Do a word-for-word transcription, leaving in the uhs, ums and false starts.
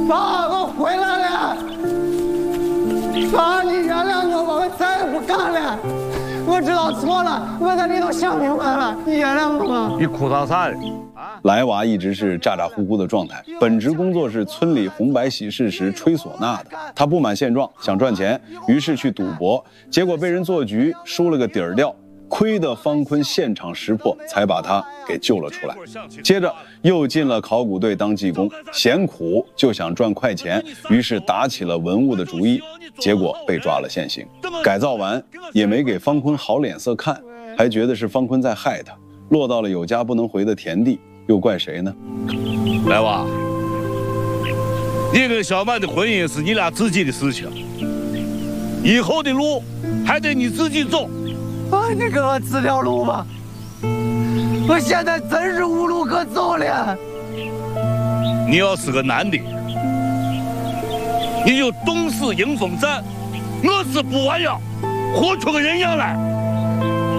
爸，我回来了。爸，你原谅我吧，我再也不干了。我知道错了，我在里头想明白了，你原谅我吧。 你哭啥啥的？ 来娃一直是咋咋呼呼的状态，本职工作是村里红白喜事时吹唢呐的。他不满现状，想赚钱，于是去赌博，结果被人做局，输了个底儿掉。亏得方坤现场识破，才把他给救了出来。接着又进了考古队当技工，嫌苦就想赚快钱，于是打起了文物的主意，结果被抓了现行。改造完也没给方坤好脸色看，还觉得是方坤在害他，落到了有家不能回的田地，又怪谁呢？ 来娃，你跟小曼的婚姻是你俩自己的事情，以后的路还得你自己走。 啊，你给我指条路吧，我现在真是无路可走了。 你要是个男的，你就懂事迎风站，我是不弯腰，活出个人样来。